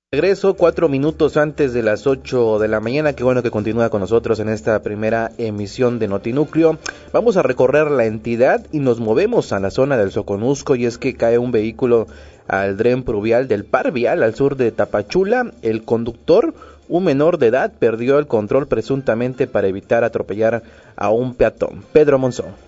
Regreso 4 minutos antes de las 8 de la mañana. Qué bueno que continúa con nosotros en esta primera emisión de Notinúcleo. Vamos a recorrer la entidad y nos movemos a la zona del Soconusco, y es que cae un vehículo al dren pluvial del Par Vial al sur de Tapachula. El conductor, un menor de edad, perdió el control presuntamente para evitar atropellar a un peatón. Pedro Monzón.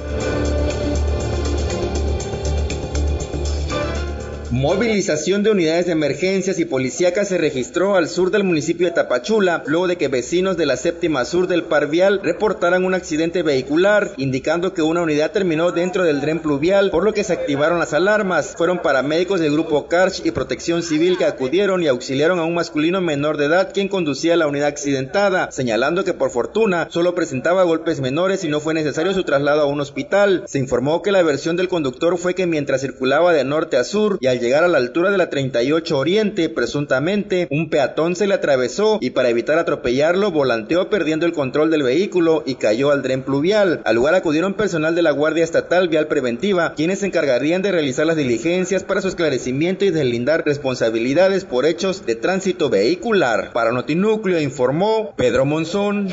Movilización de unidades de emergencias y policíacas se registró al sur del municipio de Tapachula, luego de que vecinos de la séptima sur del Par Vial reportaran un accidente vehicular, indicando que una unidad terminó dentro del dren pluvial, por lo que se activaron las alarmas. Fueron paramédicos del grupo Karch y Protección Civil que acudieron y auxiliaron a un masculino menor de edad quien conducía la unidad accidentada, señalando que por fortuna solo presentaba golpes menores y no fue necesario su traslado a un hospital. Se informó que la versión del conductor fue que mientras circulaba de norte a sur y al llegar a la altura de la 38 Oriente, presuntamente, un peatón se le atravesó y para evitar atropellarlo, volanteó perdiendo el control del vehículo y cayó al dren pluvial. Al lugar acudieron personal de la Guardia Estatal Vial Preventiva, quienes se encargarían de realizar las diligencias para su esclarecimiento y deslindar responsabilidades por hechos de tránsito vehicular. Para Notinúcleo informó Pedro Monzón.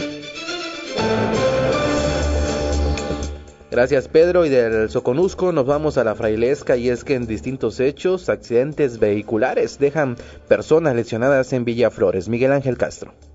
Gracias, Pedro. Y del Soconusco nos vamos a la Frailesca, y es que en distintos hechos, accidentes vehiculares dejan personas lesionadas en Villaflores. Miguel Ángel Castro.